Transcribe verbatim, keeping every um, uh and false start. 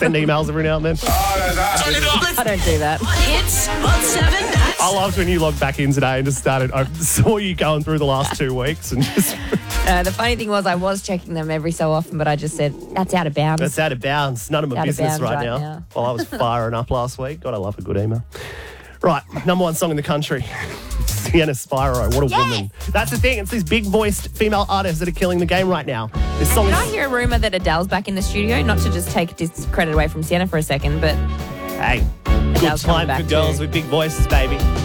send emails every now and then. I don't do that. Hits on seven. That's I loved when you logged back in today and just started. I saw you going through the last two weeks and just. Uh, the funny thing was I was checking them every so often, but I just said, that's out of bounds. That's out of bounds. None of my Out of business bounds right, right now. now. While I was firing up last week. God, I love a good email. Right, number one song in the country. Sienna Spyro, what a Yes! woman. That's the thing. It's these big-voiced female artists that are killing the game right now. This song Did is... I hear a rumour that Adele's back in the studio? Not to just take discredit away from Sienna for a second, but Hey, good Adele's coming time back for girls too. with big voices, baby.